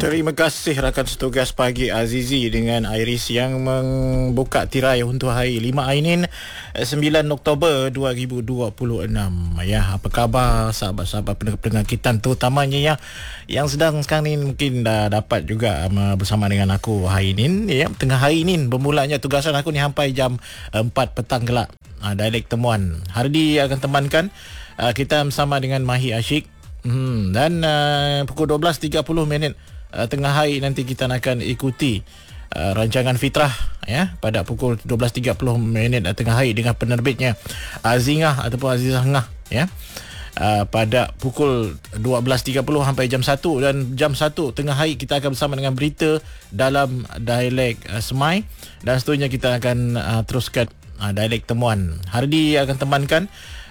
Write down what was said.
Terima kasih rakan setugas pagi Azizi dengan Iris yang membuka tirai untuk hari 5 Ainin 9 Oktober 2026. Ya, apa khabar sahabat-sahabat pendengar kita terutamanya yang sedang sekarang ni mungkin dah dapat juga bersama dengan aku hari ini ya, tengah hari ini bermulanya tugasan aku ni sampai jam 4 petang kelak. Dialek temuan. Hari ni akan temankan kita bersama dengan Mahi Asyik. Dan pukul 12.30 tengah hari nanti kita akan ikuti rancangan Fitrah ya pada pukul 12.30 tengah hari dengan penerbitnya Azingah ataupun Azizah Ngah ya. Pada pukul 12.30 sampai jam 1, dan jam 1 tengah hari kita akan bersama dengan berita dalam dialek Semai, dan seterusnya kita akan teruskan dialek temuan. Hari ini akan temankan